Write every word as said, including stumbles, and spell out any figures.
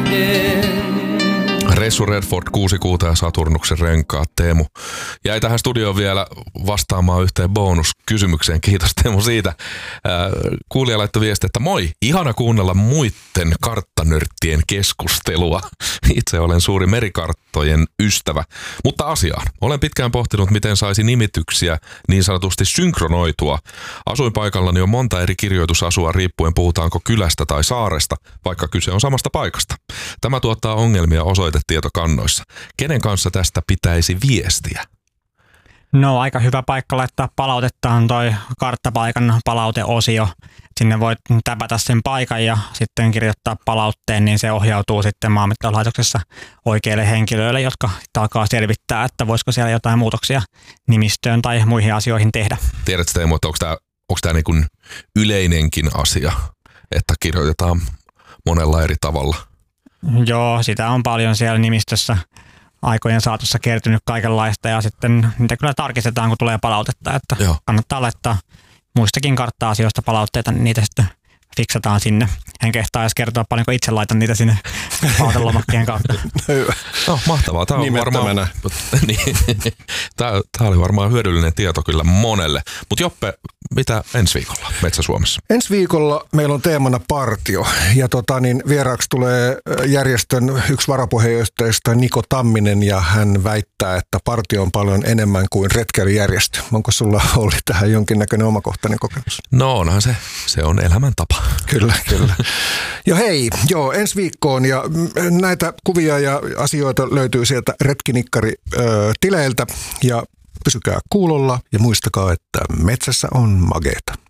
Ressu Redford, kuusi kuuta ja Saturnuksen renkaat. Teemu jäi tähän studioon vielä vastaamaan yhteen bonuskysymykseen. Kiitos Teemu siitä. Kuulija laittoi viesti, että moi, ihana kuunnella muiden karttanörttien keskustelua. Itse olen suuri merikarttojen ystävä. Mutta asiaan. Olen pitkään pohtinut, miten saisi nimityksiä niin sanotusti synkronoitua. Asuinpaikallani on monta eri kirjoitusasua riippuen puhutaanko kylästä tai saaresta, vaikka kyse on samasta paikasta. Tämä tuottaa ongelmia osoitetietokannoissa. Kenen kanssa tästä pitäisi viestiä? No aika hyvä paikka laittaa palautetta on toi karttapaikan palauteosio. Sinne voit täpätä sen paikan ja sitten kirjoittaa palautteen, niin se ohjautuu sitten maanmittauslaitoksessa oikeille henkilöille, jotka alkaa selvittää, että voisiko siellä jotain muutoksia nimistöön tai muihin asioihin tehdä. Tiedätkö Teemu, että onko tämä, onko tämä niin kuin yleinenkin asia, että kirjoitetaan monella eri tavalla? Joo, sitä on paljon siellä nimistössä aikojen saatossa kertynyt kaikenlaista ja sitten niitä kyllä tarkistetaan, kun tulee palautetta, että Joo. kannattaa laittaa muistakin kartta-asioista palautteita, niin niitä sitten fiksataan sinne. En kehtaa edes kertoa paljonko itse laitan niitä sinne palautelomakkeen kautta. Hyvä. No mahtavaa. Tämä on varmaan, niin, tämä, tämä oli varmaan hyödyllinen tieto kyllä monelle. Mutta Joppe, mitä ensi viikolla Metsä-Suomessa? Ensi viikolla meillä on teemana partio ja tota, niin vieraaksi tulee järjestön yksi varapuheenjohtajista Niko Tamminen ja hän väittää, että partio on paljon enemmän kuin retkeilyjärjestö. Onko sulla ollut tähän jonkinnäköinen omakohtainen kokemus? No onhan se. Se on elämäntapa. Kyllä, kyllä. Ja hei, joo, ensi viikkoon ja näitä kuvia ja asioita löytyy sieltä Retkinikkari-tileiltä ja pysykää kuulolla ja muistakaa, että metsässä on mageeta.